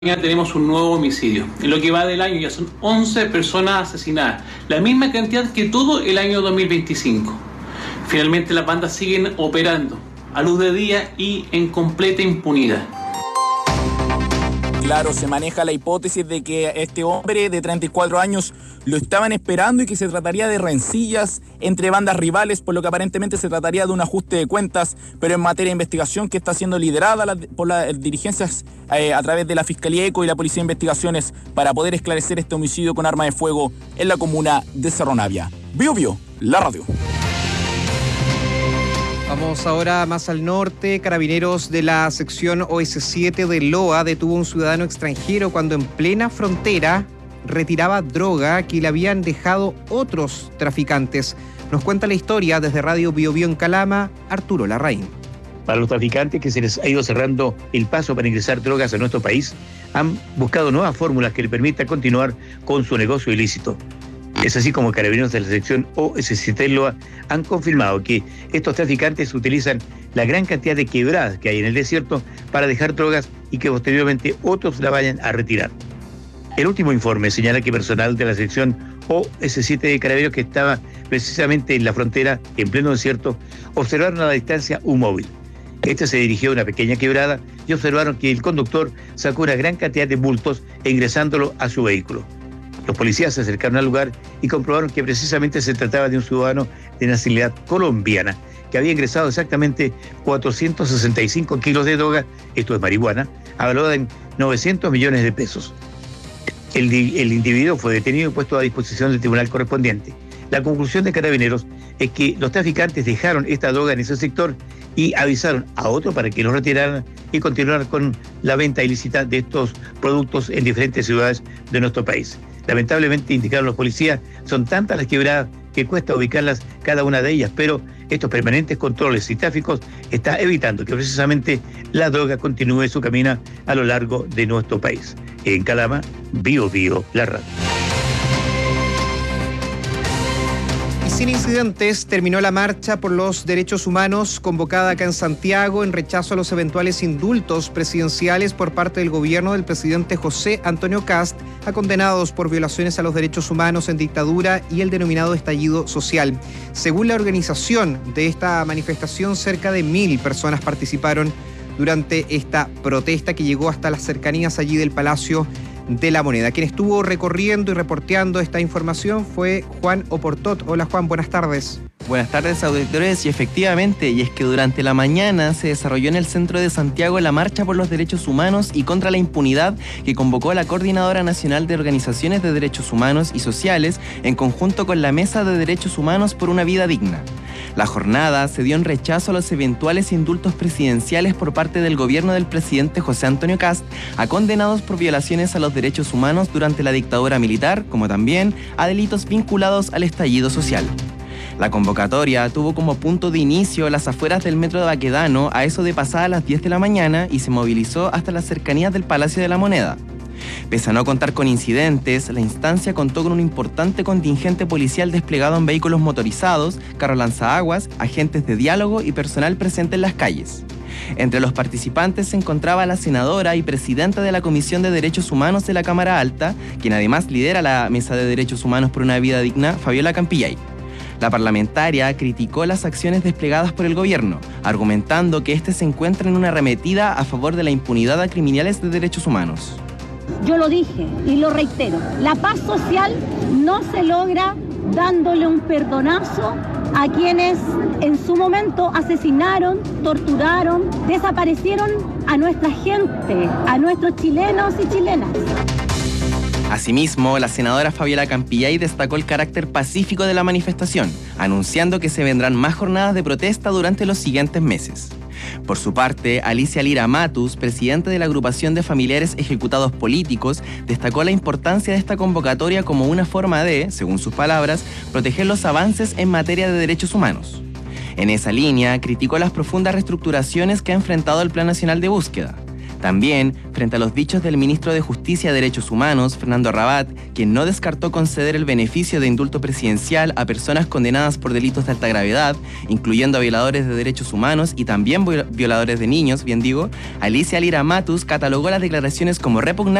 Tenemos un nuevo homicidio. En lo que va del año ya son 11 personas asesinadas, la misma cantidad que todo el año 2025. Finalmente las bandas siguen operando a luz de día y en completa impunidad. Claro, se maneja la hipótesis de que este hombre de 34 años lo estaban esperando y que se trataría de rencillas entre bandas rivales, por lo que aparentemente se trataría de un ajuste de cuentas, pero en materia de investigación que está siendo liderada por las dirigencias a través de la Fiscalía ECO y la Policía de Investigaciones para poder esclarecer este homicidio con arma de fuego en la comuna de Cerro Navia. Bio Bio, la radio. Vamos ahora más al norte. Carabineros de la sección OS7 de Loa detuvo a un ciudadano extranjero cuando en plena frontera retiraba droga que le habían dejado otros traficantes. Nos cuenta la historia desde Radio Bio Bio en Calama, Arturo Larraín. Para los traficantes que se les ha ido cerrando el paso para ingresar drogas a nuestro país, han buscado nuevas fórmulas que le permitan continuar con su negocio ilícito. Es así como carabineros de la sección OS7 Loa han confirmado que estos traficantes utilizan la gran cantidad de quebradas que hay en el desierto para dejar drogas y que posteriormente otros la vayan a retirar. El último informe señala que personal de la sección OS7 de carabineros que estaba precisamente en la frontera, en pleno desierto, observaron a la distancia un móvil. Este se dirigió a una pequeña quebrada y observaron que el conductor sacó una gran cantidad de bultos ingresándolo a su vehículo. Los policías se acercaron al lugar y comprobaron que precisamente se trataba de un ciudadano de nacionalidad colombiana que había ingresado exactamente 465 kilos de droga, esto es marihuana, valorada en 900 millones de pesos. El individuo fue detenido y puesto a disposición del tribunal correspondiente. La conclusión de Carabineros es que los traficantes dejaron esta droga en ese sector y avisaron a otro para que lo retiraran y continuaran con la venta ilícita de estos productos en diferentes ciudades de nuestro país. Lamentablemente, indicaron los policías, son tantas las quebradas que cuesta ubicarlas cada una de ellas, pero estos permanentes controles y tráficos están evitando que precisamente la droga continúe su camino a lo largo de nuestro país. En Calama, Bio Bio, la radio. Sin incidentes, terminó la marcha por los derechos humanos convocada acá en Santiago en rechazo a los eventuales indultos presidenciales por parte del gobierno del presidente José Antonio Kast a condenados por violaciones a los derechos humanos en dictadura y el denominado estallido social. Según la organización de esta manifestación, cerca de 1.000 personas participaron durante esta protesta que llegó hasta las cercanías allí del Palacio de la Moneda. Quien estuvo recorriendo y reporteando esta información fue Juan Oportot. Hola Juan, buenas tardes. Buenas tardes, auditores, y efectivamente, y es que durante la mañana se desarrolló en el centro de Santiago la marcha por los derechos humanos y contra la impunidad que convocó la Coordinadora Nacional de Organizaciones de Derechos Humanos y Sociales en conjunto con la Mesa de Derechos Humanos por una Vida Digna. La jornada se dio en rechazo a los eventuales indultos presidenciales por parte del gobierno del presidente José Antonio Kast a condenados por violaciones a los derechos humanos durante la dictadura militar, como también a delitos vinculados al estallido social. La convocatoria tuvo como punto de inicio las afueras del metro de Baquedano a eso de pasadas las 10 de la mañana y se movilizó hasta las cercanías del Palacio de la Moneda. Pese a no contar con incidentes, la instancia contó con un importante contingente policial desplegado en vehículos motorizados, carro lanzaaguas, agentes de diálogo y personal presente en las calles. Entre los participantes se encontraba la senadora y presidenta de la Comisión de Derechos Humanos de la Cámara Alta, quien además lidera la Mesa de Derechos Humanos por una Vida Digna, Fabiola Campillay. La parlamentaria criticó las acciones desplegadas por el gobierno, argumentando que este se encuentra en una arremetida a favor de la impunidad a criminales de derechos humanos. Yo lo dije y lo reitero, la paz social no se logra dándole un perdonazo a quienes en su momento asesinaron, torturaron, desaparecieron a nuestra gente, a nuestros chilenos y chilenas. Asimismo, la senadora Fabiola Campillay destacó el carácter pacífico de la manifestación, anunciando que se vendrán más jornadas de protesta durante los siguientes meses. Por su parte, Alicia Lira Matus, presidenta de la agrupación de familiares ejecutados políticos, destacó la importancia de esta convocatoria como una forma de, según sus palabras, proteger los avances en materia de derechos humanos. En esa línea, criticó las profundas reestructuraciones que ha enfrentado el Plan Nacional de Búsqueda. También, frente a los dichos del ministro de Justicia y Derechos Humanos, Fernando Rabat, quien no descartó conceder el beneficio de indulto presidencial a personas condenadas por delitos de alta gravedad, incluyendo a violadores de derechos humanos y también violadores de niños, bien digo, Alicia Lira Matus catalogó las declaraciones como repugnantes